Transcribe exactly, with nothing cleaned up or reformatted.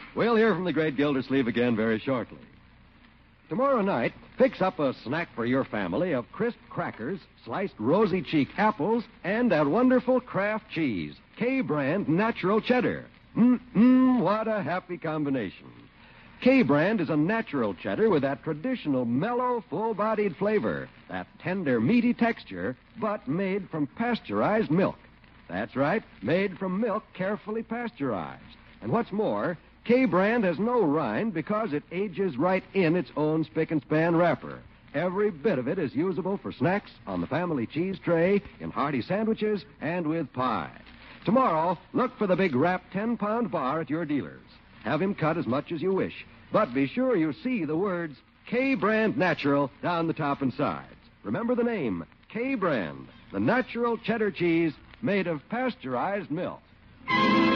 We'll hear from the great Gildersleeve again very shortly. Tomorrow night, fix up a snack for your family of crisp crackers, sliced rosy cheek apples, and that wonderful Kraft cheese, K-Brand Natural Cheddar. Mmm, what a happy combination. K-Brand is a natural cheddar with that traditional mellow, full-bodied flavor, that tender, meaty texture, but made from pasteurized milk. That's right, made from milk carefully pasteurized. And what's more, K-Brand has no rind because it ages right in its own spick-and-span wrapper. Every bit of it is usable for snacks on the family cheese tray, in hearty sandwiches, and with pie. Tomorrow, look for the big wrap ten-pound bar at your dealer's. Have him cut as much as you wish, but be sure you see the words K-Brand Natural down the top and sides. Remember the name, K-Brand, the natural cheddar cheese made of pasteurized milk.